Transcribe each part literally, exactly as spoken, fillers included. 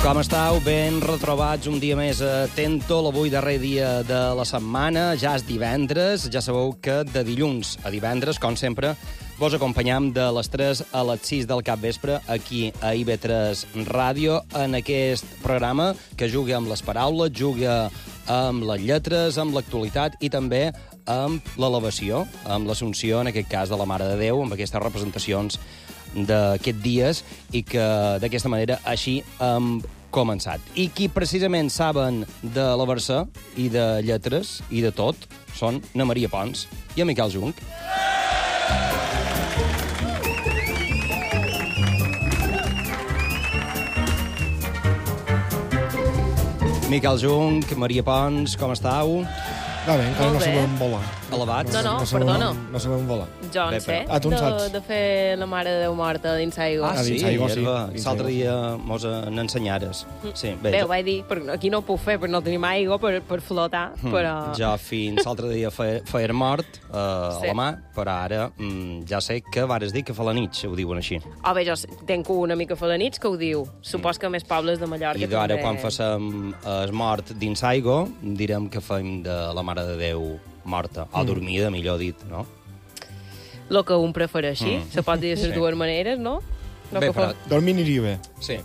Com estàu? Ben retrobats un dia més a Tentol, avui darrer dia de la setmana, ja és divendres, ja sabeu que de dilluns a divendres, com sempre, vos acompanyam de les tres a les sis del capvespre aquí a I V tres Ràdio, en aquest programa que juga amb les paraules, juga amb les lletres, amb l'actualitat i també amb l'elevació, amb l'assumpció, en aquest cas, de la Mare de Déu, amb aquestes representacions d'aquests dies i que d'aquesta manera així hem començat. I qui precisament saben de la versa i de lletres i de tot són na Maria Pons i en Miquel Junc. Miquel Junc, Maria Pons, com estàu? Va bé, encara Molt no bé. sabem volar. Elevats? No, no, no sabem, perdona. No sabem volar. Jo en Bé, sé, Ah, tu en de, saps? de fer la Mare de Déu morta dins aigua. Ah, Ah, sí, dins aigua, sí. herba. Dins L'altre aigua. dia mos n'ensenyares. Sí, bé, Bé, jo- ho vaig dir, perquè aquí no ho puc fer, perquè no tenim aigua per, per flotar, però... Jo fins l'altre dia feia, feia mort eh, a Sí. la mà, però ara mm, ja sé que vares dir que fa la nit, ho diuen així. O bé, jo tenc una mica fa la nit que ho diu. Supos que més pobles de Mallorca I ara, també... quan facem el mort dins aigua, direm que fem de la Mare de Déu morta, o dormida, millor dit, no? Lo que un prefereixi. Mm. Se pot dir de les Sí. dues maneres, no? no Bé, que fa... però- Dormir aniria bé. Sí.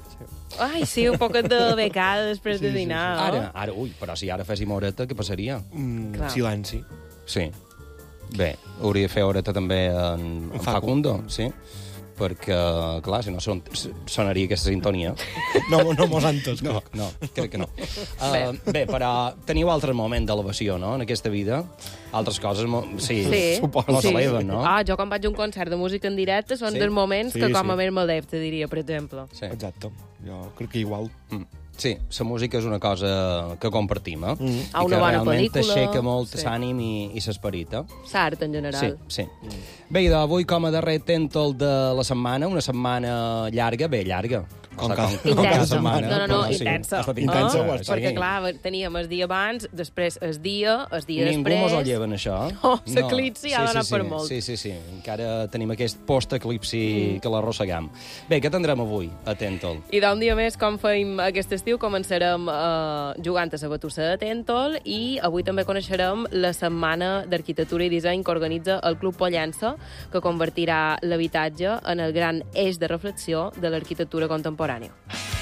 Ai, sí, un poquet de becada després de Sí, sí, dinar, Ara, no? ara, ui, però si ara féssim horeta, què passaria? Mm, Clar. silenci. Sí. Bé, hauria de fer horeta també en, en Facundo, sí? Perquè, clar, si no son, sonaria aquesta sintonia. No, no mos antes. No, no, crec que no. Uh, bé, però teniu altres moments d'elevació, no?, en aquesta vida. Altres coses, mo- sí, Sí, suposo. no sí. s'eleven, no? Ah, jo quan vaig a un concert de música en directe són Sí? dels moments Sí, que com sí. a més m'adep, te diria, per exemple. Sí. Exacte. Jo crec que igual. Mm. Sí, la música és una cosa que compartim, eh? Mm. Ah, I una que bona realment pel·lícula. t'aixeca molt Sí. l'ànim i, i l'esperit, eh? L'art, en general. Sí, sí. Bé, i d'avui, com a darrer tèntol de la setmana, una setmana llarga, bé, llarga. Com O cada- sigui, com cada Intensa. setmana, No, no, no, però sí, intensa. ha estat Ah, intensa. ho has sí. Perquè, clar, teníem el dia abans, després el dia, el dia Ningú després... mos ho lleven, això. No, l'eclipsi ha d'anar sí, per sí, molt. Sí, sí, sí. Encara tenim aquest post-eclipsi mm. que l'arrossegam. Bé, què tindrem avui a Tèntol? I d'un dia més, com feim aquest estiu, començarem eh, jugant a la batussa de Tèntol i avui també coneixerem la setmana d'arquitectura i disseny que organitza el Club Pollença, que convertirà l'habitatge en el gran eix de reflexió de l'arquitectura contemporània.